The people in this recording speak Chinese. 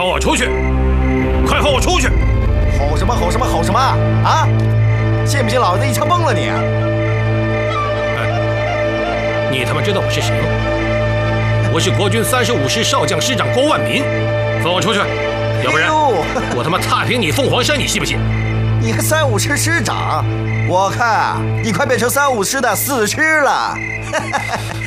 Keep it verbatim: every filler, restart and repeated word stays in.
我出去！快放我出去！ 吼什么吼什么吼什么啊！信不信老子一枪崩了你？ 哎，你他妈知道我是谁吗？我是国军三十五师少将师长郭万民，放我出去，要不然我他妈踏平你凤凰山，你信不信？ 你还三五师师长，我看你快变成三五师的死尸了。